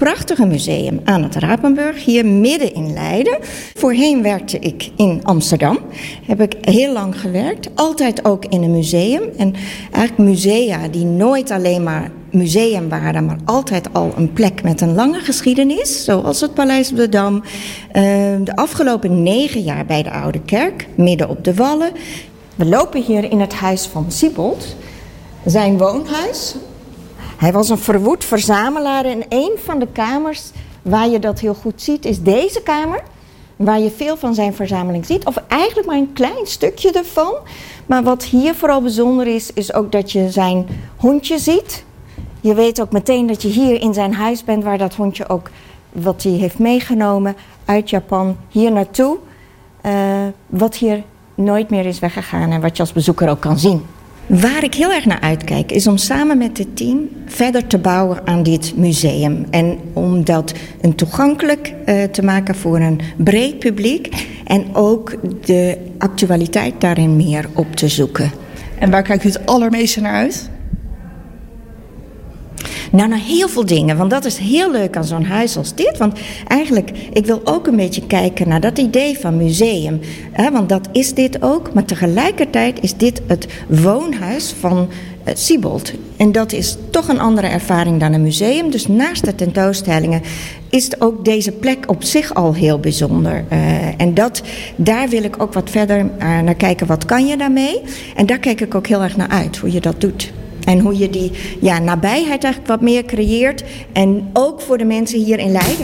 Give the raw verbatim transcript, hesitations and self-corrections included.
prachtige museum aan het Rapenburg, hier midden in Leiden. Voorheen werkte ik in Amsterdam. Heb ik heel lang gewerkt, altijd ook in een museum. En eigenlijk musea die nooit alleen maar museum waren, maar altijd al een plek met een lange geschiedenis, zoals het Paleis op de Dam. De afgelopen negen jaar bij de Oude Kerk, midden op de Wallen. We lopen hier in het huis van Siebold, zijn woonhuis. Hij was een verwoed verzamelaar en een van de kamers waar je dat heel goed ziet is deze kamer, waar je veel van zijn verzameling ziet, of eigenlijk maar een klein stukje ervan. Maar wat hier vooral bijzonder is, is ook dat je zijn hondje ziet. Je weet ook meteen dat je hier in zijn huis bent, waar dat hondje ook, wat hij heeft meegenomen uit Japan, hier naartoe. Uh, wat hier nooit meer is weggegaan en wat je als bezoeker ook kan zien. Waar ik heel erg naar uitkijk is om samen met het team verder te bouwen aan dit museum. En om dat een toegankelijk uh, te maken voor een breed publiek. En ook de actualiteit daarin meer op te zoeken. En waar kijkt u het allermeeste naar uit? Nou, naar heel veel dingen, want dat is heel leuk aan zo'n huis als dit. Want eigenlijk, ik wil ook een beetje kijken naar dat idee van museum. Hè, want dat is dit ook, maar tegelijkertijd is dit het woonhuis van uh, Siebold. En dat is toch een andere ervaring dan een museum. Dus naast de tentoonstellingen is het ook deze plek op zich al heel bijzonder. Uh, en dat, daar wil ik ook wat verder uh, naar kijken, wat kan je daarmee? En daar kijk ik ook heel erg naar uit, hoe je dat doet. En hoe je die ja, nabijheid eigenlijk wat meer creëert. En ook voor de mensen hier in Leiden.